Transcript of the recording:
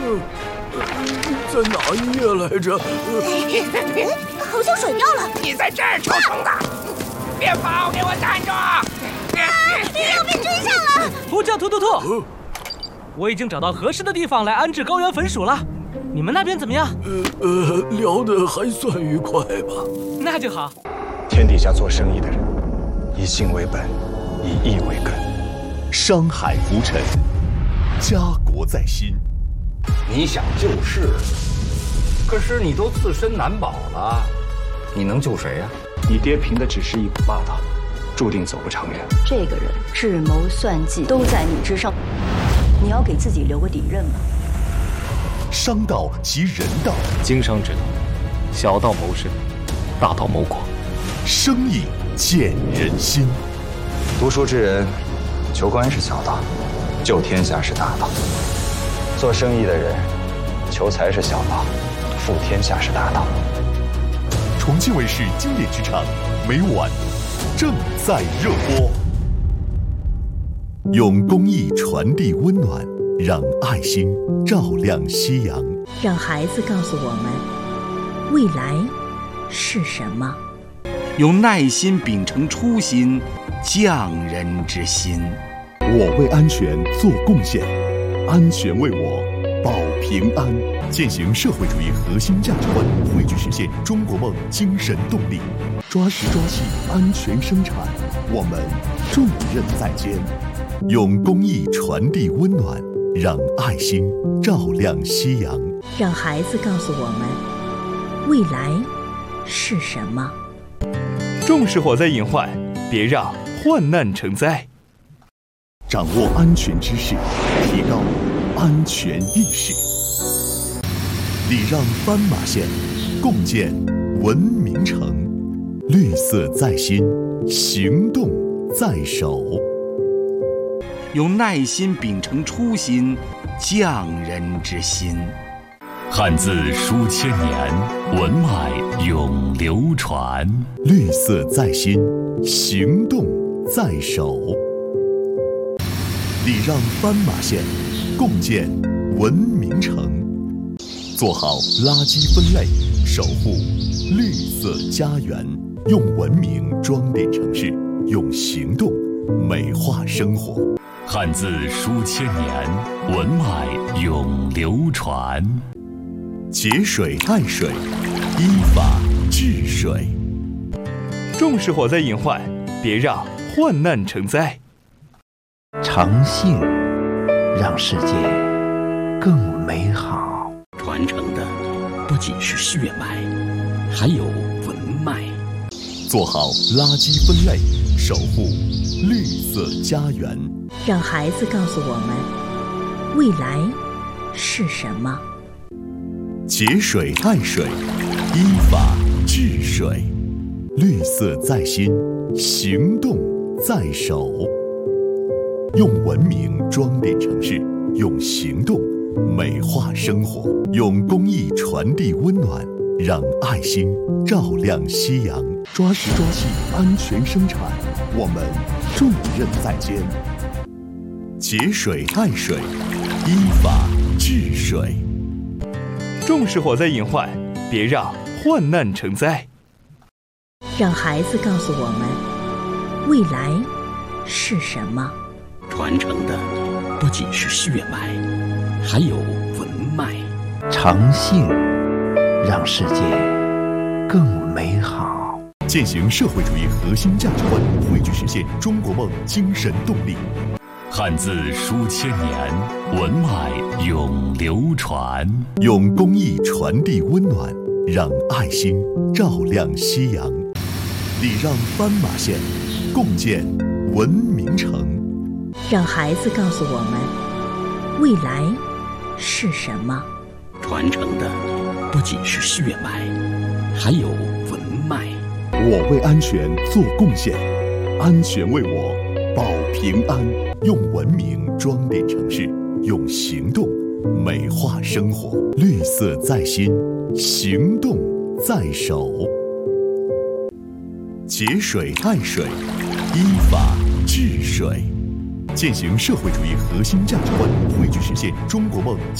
在哪一页来着？ 好像水掉了。 你在这儿，臭虫子！别跑，给我站住！ 要被追上了！ 呼叫突！我已经找到合适的地方来安置高原粉鼠了。你们那边怎么样？ 聊得还算愉快吧。 那就好。 天底下做生意的人，以信为本，以义为根。 商海浮沉，家国在心。 你想救世，可是你都自身难保了，你能救谁呀？ 你爹凭的只是一股霸道，注定走不长远。 这个人智谋算计都在你之上，你要给自己留个底任吗？ 商道及人道， 经商之道，小道谋生，大道谋国。 生意见人心。 读书之人，求官是小道，救天下是大道。做生意的人，求财是小道，富天下是大道。 重庆卫视经典剧场，每晚正在热播。用公益传递温暖，让爱心照亮夕阳。 让孩子告诉我们，未来是什么？ 用耐心秉承初心，匠人之心。 我为安全做贡献，安全为我保平安。践行社会主义核心价值观，汇聚实现中国梦精神动力。抓实抓细，安全生产，我们重任在肩。用公益传递温暖，让爱心照亮夕阳。 让孩子告诉我们，未来是什么？ 重视火灾隐患，别让患难成灾。 掌握安全知识，提高安全意识。礼让斑马线，共建文明城。绿色在心，行动在手。 用耐心秉承初心，匠人之心。 汉字书千年，文脉永流传。 绿色在心，行动在手。礼让斑马线，共建文明城。做好垃圾分类，守护绿色家园。用文明装点城市，用行动美化生活。 汉字书千年，文脉永流传。 节水爱水，依法治水。 重视火灾隐患，别让患难成灾。 诚信让世界更美好。 传承的不仅是血脉，还有文脉。 做好垃圾分类，守护绿色家园。 让孩子告诉我们，未来是什么？ 节水爱水，依法治水。绿色在心，行动在手。用文明装点城市，用行动美化生活。用公益传递温暖，让爱心照亮夕阳。抓实抓细，安全生产，我们重任在肩。节水爱水，依法治水。 重视火灾隐患，别让患难成灾。 让孩子告诉我们，未来是什么？ 传承的不仅是血脉，还有文脉。 诚信让世界更美好。 践行社会主义核心价值观，汇聚实现中国梦精神动力。 汉字书千年，文脉永流传。 用公益传递温暖，让爱心照亮夕阳。礼让斑马线，共建文明城。 让孩子告诉我们，未来是什么？ 传承的不仅是血脉，还有文脉。 我为安全做贡献，安全为我保平安。用文明装点城市，用行动美化生活。绿色在心，行动在手。节水爱水，依法治水。践行社会主义核心价值观，汇聚实现中国梦